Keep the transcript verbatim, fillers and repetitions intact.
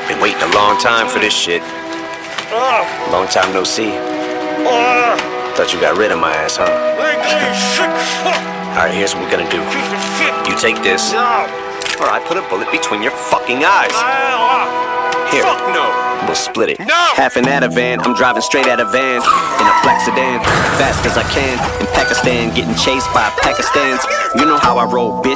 Been waiting a long time for this shit. Long time no see. Thought you got rid of my ass, huh? Alright, here's what we're gonna do. You take this, or I put a bullet between your fucking eyes. Here. Fuck no. We'll split it. No! Half an Ativan, I'm driving straight out of van in a black sedan, fast as I can. In Pakistan, getting chased by Pakistans. You know how I roll, bitch.